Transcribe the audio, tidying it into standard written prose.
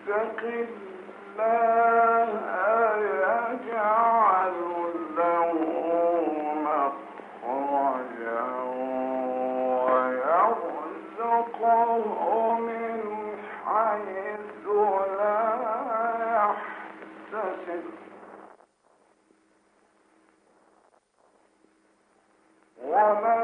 يتق الله يجعل له مخرجا ويرزقه من حيث لا يحتسب ومن